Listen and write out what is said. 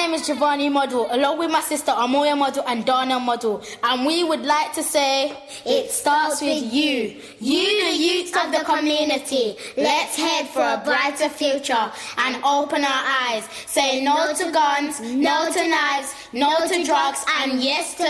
name is Giovanni Model, along with my sister Amoya Model and Dana Model, and we would like to say, it starts with you. You, the youth of the community. Let's head for a brighter future and open our eyes. Say no to guns, no to knives, no to drugs, and yes to